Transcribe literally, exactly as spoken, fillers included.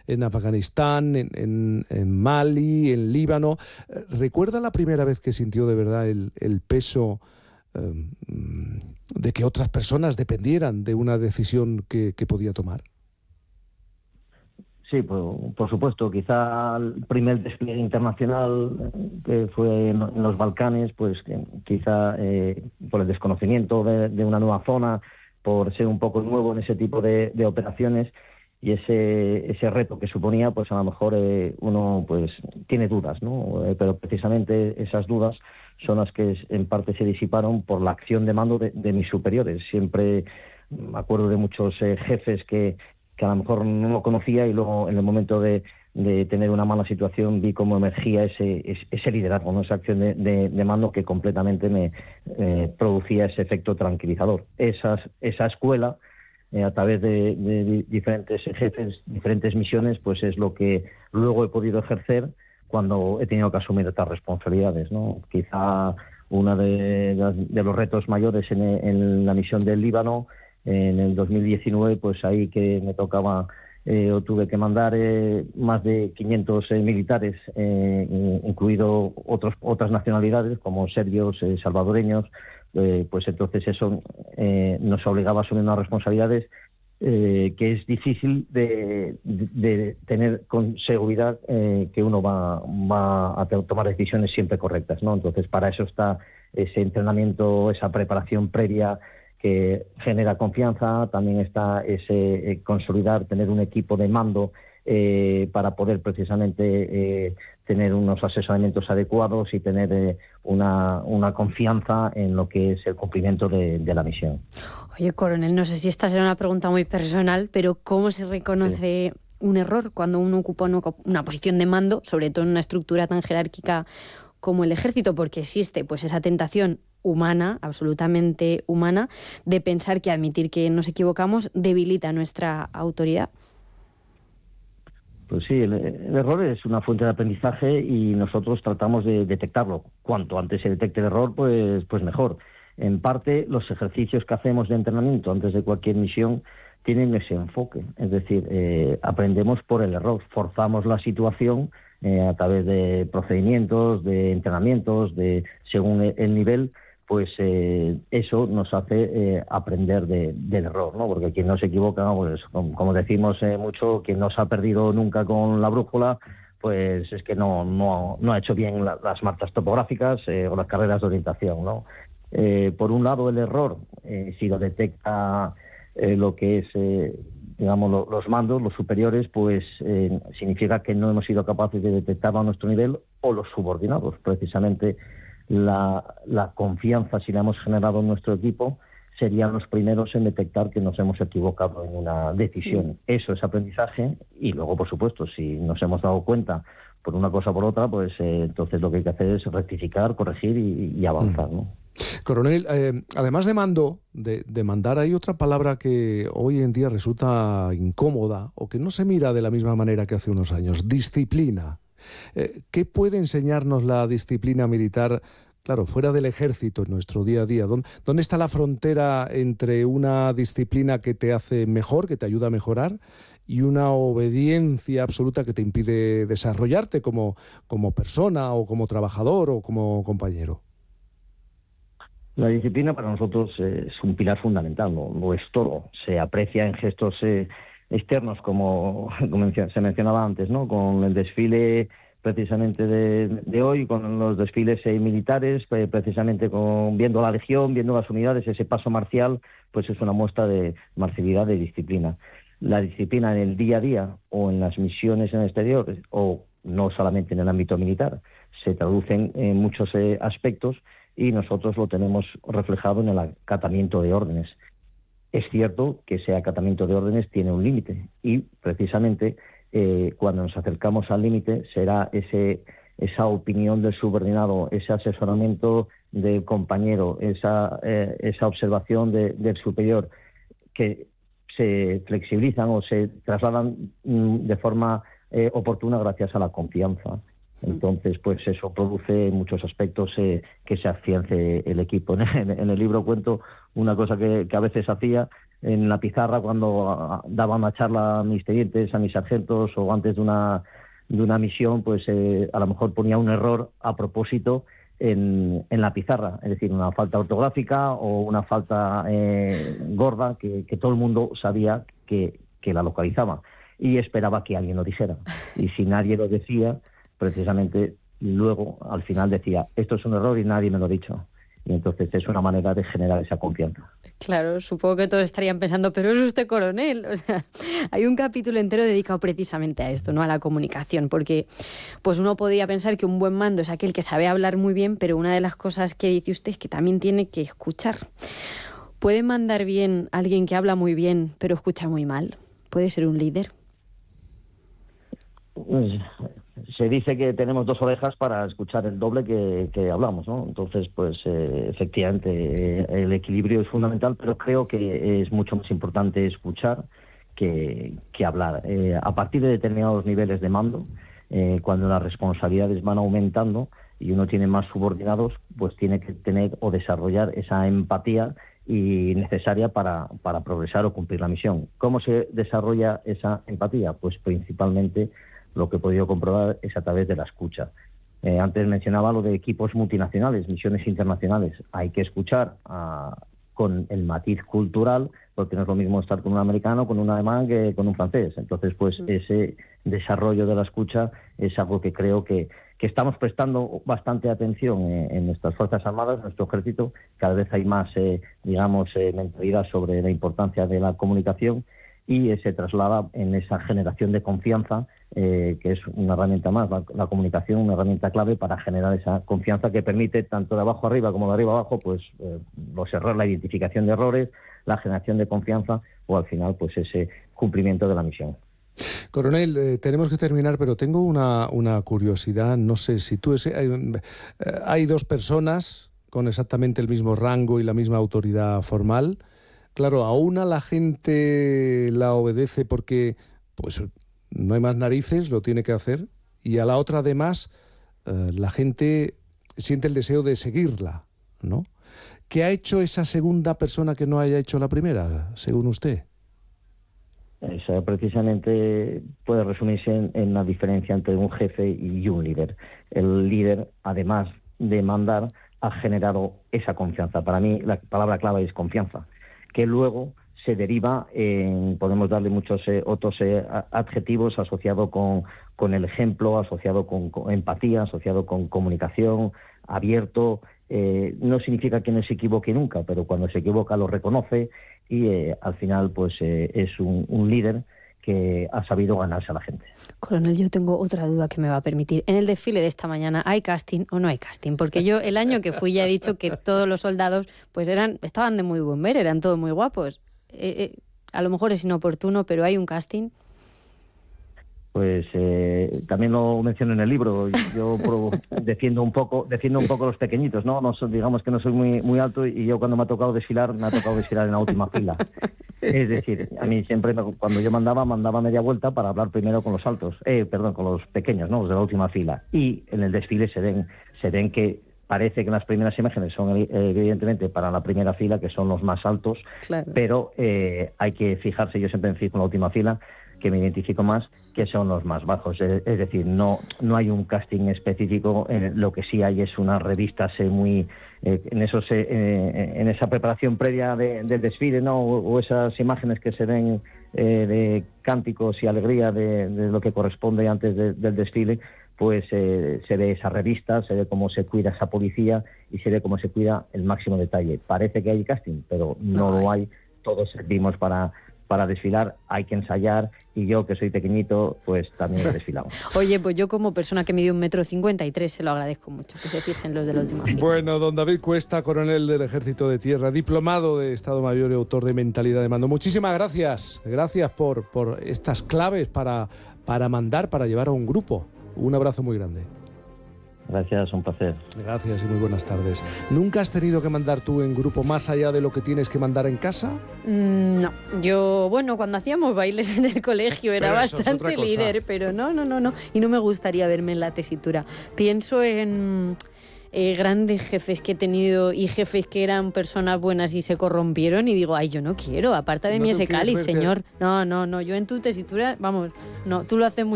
en Afganistán, en, en, en Mali, en Líbano. ¿Recuerda la primera vez que sintió de verdad el, el peso eh, de que otras personas dependieran de una decisión que, que podía tomar? Sí, por, por supuesto. Quizá el primer despliegue internacional que fue en, en los Balcanes, pues que, quizá eh, por el desconocimiento de, de una nueva zona, por ser un poco nuevo en ese tipo de, de operaciones y ese ese reto que suponía, pues a lo mejor eh, uno pues tiene dudas, ¿no? Eh, pero precisamente esas dudas son las que en parte se disiparon por la acción de mando de, de mis superiores. Siempre me acuerdo de muchos eh, jefes que que a lo mejor no lo conocía y luego en el momento de, de tener una mala situación vi cómo emergía ese, ese, ese liderazgo, ¿no? Esa acción de, de, de mando que completamente me eh, producía ese efecto tranquilizador. Esas, esa escuela, eh, a través de, de diferentes jefes, diferentes misiones, pues es lo que luego he podido ejercer cuando he tenido que asumir estas responsabilidades, ¿no? Quizá uno de, de, de los retos mayores en, en la misión del Líbano, en el dos mil diecinueve, pues ahí que me tocaba eh, o tuve que mandar eh, más de quinientos eh, militares, eh, incluido otros otras nacionalidades como serbios, eh, salvadoreños, eh, pues entonces eso eh, nos obligaba a asumir unas responsabilidades eh, que es difícil de, de, de tener con seguridad eh, que uno va, va a tomar decisiones siempre correctas, ¿no? Entonces para eso está ese entrenamiento, esa preparación previa que genera confianza. También está ese eh, consolidar, tener un equipo de mando eh, para poder precisamente eh, tener unos asesoramientos adecuados y tener eh, una, una confianza en lo que es el cumplimiento de, de la misión. Oye, coronel, no sé si esta será una pregunta muy personal, pero ¿cómo se reconoce sí. un error cuando uno ocupa una, una posición de mando, sobre todo en una estructura tan jerárquica como el ejército? Porque existe pues esa tentación humana, absolutamente humana, de pensar que admitir que nos equivocamos debilita nuestra autoridad. Pues sí, el, el error es una fuente de aprendizaje y nosotros tratamos de detectarlo. Cuanto antes se detecte el error, pues, pues mejor. En parte, los ejercicios que hacemos de entrenamiento antes de cualquier misión tienen ese enfoque. Es decir, eh, aprendemos por el error, forzamos la situación eh, a través de procedimientos, de entrenamientos, de según el nivel, pues eh, eso nos hace eh, aprender de, del error, ¿no? Porque quien no se equivoca, pues como, como decimos eh, mucho, quien no se ha perdido nunca con la brújula, pues es que no no, no ha hecho bien la, las marcas topográficas eh, o las carreras de orientación, ¿no? Eh, por un lado, el error, eh, si lo detecta eh, lo que es, eh, digamos, lo, los mandos, los superiores, pues eh, significa que no hemos sido capaces de detectarlo a nuestro nivel, o los subordinados, precisamente. La, la confianza, si la hemos generado en nuestro equipo, serían los primeros en detectar que nos hemos equivocado en una decisión. Sí. Eso es aprendizaje y luego, por supuesto, si nos hemos dado cuenta por una cosa o por otra, pues eh, entonces lo que hay que hacer es rectificar, corregir y, y avanzar, ¿no? Coronel, eh, además de mando, de, de mandar, hay otra palabra que hoy en día resulta incómoda o que no se mira de la misma manera que hace unos años: disciplina. Eh, ¿Qué puede enseñarnos la disciplina militar, claro, fuera del ejército, en nuestro día a día? ¿Dónde, dónde está la frontera entre una disciplina que te hace mejor, que te ayuda a mejorar, y una obediencia absoluta que te impide desarrollarte como, como persona o como trabajador o como compañero? La disciplina para nosotros es un pilar fundamental, no, no es todo. Se aprecia en gestos eh, externos, como, como se mencionaba antes, ¿no? Con el desfile precisamente de, de hoy, con los desfiles eh, militares, pues, precisamente con viendo la legión, viendo las unidades, ese paso marcial, pues es una muestra de marcialidad, de disciplina. La disciplina en el día a día o en las misiones en el exterior, o no solamente en el ámbito militar, se traducen en muchos eh, aspectos, y nosotros lo tenemos reflejado en el acatamiento de órdenes. Es cierto que ese acatamiento de órdenes tiene un límite y precisamente eh, cuando nos acercamos al límite será ese, esa opinión del subordinado, ese asesoramiento del compañero, esa, eh, esa observación de, del superior, que se flexibilizan o se trasladan mm, de forma eh, oportuna gracias a la confianza. Entonces, pues eso produce en muchos aspectos eh, que se afiance el equipo. En el, en el libro cuento una cosa que, que a veces hacía, en la pizarra cuando daba una charla a mis tenientes, a mis sargentos, o antes de una, de una misión, pues eh, a lo mejor ponía un error a propósito en, en la pizarra, es decir, una falta ortográfica o una falta eh, gorda que, que todo el mundo sabía que, que la localizaba y esperaba que alguien lo dijera. Y si nadie lo decía, precisamente luego al final decía, esto es un error y nadie me lo ha dicho. Y entonces es una manera de generar esa confianza. Claro, supongo que todos estarían pensando, pero es usted coronel. O sea, hay un capítulo entero dedicado precisamente a esto, ¿no? A la comunicación, porque pues uno podría pensar que un buen mando es aquel que sabe hablar muy bien, pero una de las cosas que dice usted es que también tiene que escuchar. ¿Puede mandar bien a alguien que habla muy bien, pero escucha muy mal? ¿Puede ser un líder? Pues, se dice que tenemos dos orejas para escuchar el doble que, que hablamos, ¿no? Entonces, pues eh, efectivamente eh, el equilibrio es fundamental, pero creo que es mucho más importante escuchar que, que hablar. Eh, a partir de determinados niveles de mando, eh, cuando las responsabilidades van aumentando y uno tiene más subordinados, pues tiene que tener o desarrollar esa empatía y necesaria para, para progresar o cumplir la misión. ¿Cómo se desarrolla esa empatía? Pues principalmente lo que he podido comprobar es a través de la escucha. Eh, antes mencionaba lo de equipos multinacionales, misiones internacionales. Hay que escuchar a, con el matiz cultural, porque no es lo mismo estar con un americano, con un alemán, que con un francés. Entonces, pues ese desarrollo de la escucha es algo que creo que, que estamos prestando bastante atención en, en nuestras Fuerzas Armadas, en nuestro ejército. Cada vez hay más, eh, digamos, eh, mentalidad sobre la importancia de la comunicación y eh, se traslada en esa generación de confianza, eh, que es una herramienta más, la, la comunicación, una herramienta clave para generar esa confianza que permite, tanto de abajo arriba como de arriba abajo, pues eh, los errores, la identificación de errores, la generación de confianza o al final pues ese cumplimiento de la misión. Coronel, eh, tenemos que terminar, pero tengo una, una curiosidad. No sé si tú... Ese, hay, eh, hay dos personas con exactamente el mismo rango y la misma autoridad formal. Claro, a una la gente la obedece porque pues no hay más narices, lo tiene que hacer, y a la otra además eh, la gente siente el deseo de seguirla, ¿no? ¿Qué ha hecho esa segunda persona que no haya hecho la primera, según usted? Eso precisamente puede resumirse en, en la diferencia entre un jefe y un líder. El líder, además de mandar, ha generado esa confianza. Para mí la palabra clave es confianza, que luego se deriva en, podemos darle muchos eh, otros eh, adjetivos asociado con, con el ejemplo, asociado con, con empatía, asociado con comunicación, abierto. Eh, no significa que no se equivoque nunca, pero cuando se equivoca lo reconoce y eh, al final pues eh, es un, un líder que ha sabido ganarse a la gente. Coronel, yo tengo otra duda que me va a permitir. En el desfile de esta mañana, ¿hay casting o no hay casting? Porque yo el año que fui ya he dicho que todos los soldados pues eran estaban de muy buen ver, eran todos muy guapos. Eh, eh, a lo mejor es inoportuno, pero ¿hay un casting? Pues eh, también lo menciono en el libro. Yo pro, defiendo un poco, defiendo un poco a los pequeñitos, ¿no? No soy, digamos que no soy muy muy alto y yo cuando me ha tocado desfilar me ha tocado desfilar en la última fila. Es decir, a mí siempre me, cuando yo mandaba mandaba media vuelta para hablar primero con los altos, eh, perdón, con los pequeños, ¿no? Los de la última fila. Y en el desfile se ven se ven que parece que las primeras imágenes son eh, evidentemente para la primera fila, que son los más altos, claro. Pero eh, hay que fijarse, yo siempre me fijo en la última fila, que me identifico más, que son los más bajos. Es, es decir, no no hay un casting específico, eh, lo que sí hay es unas revistas eh, muy... Eh, en esos eh, en esa preparación previa de, del desfile, ¿no? O, o esas imágenes que se ven eh, de cánticos y alegría de, de lo que corresponde antes de, del desfile, pues eh, se ve esa revista, se ve cómo se cuida esa policía y se ve cómo se cuida el máximo detalle. Parece que hay casting, pero no, no lo hay. Todos servimos para... para desfilar, hay que ensayar, y yo, que soy pequeñito, pues también he desfilado. Oye, pues yo como persona que mide un metro cincuenta y tres se lo agradezco mucho, que se fijen los de la última fila. Bueno, don David Cuesta, coronel del Ejército de Tierra, diplomado de Estado Mayor y autor de Mentalidad de Mando. Muchísimas gracias, gracias por, por estas claves para, para mandar, para llevar a un grupo. Un abrazo muy grande. Gracias, un placer. Gracias y muy buenas tardes. ¿Nunca has tenido que mandar tú en grupo más allá de lo que tienes que mandar en casa? Mm, no, yo, bueno, cuando hacíamos bailes en el colegio era bastante líder, pero no, no, no, no. Y no me gustaría verme en la tesitura. Pienso en, eh, grandes jefes que he tenido y jefes que eran personas buenas y se corrompieron y digo, ay, yo no quiero, aparta de No mí te ese quieres cáliz, verte- señor. No, no, no, yo en tu tesitura, vamos, no, tú lo haces muy